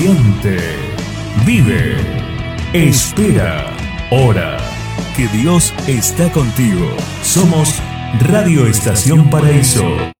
Siente, vive, espera, ora, que Dios está contigo. Somos Radio Estación Paraíso.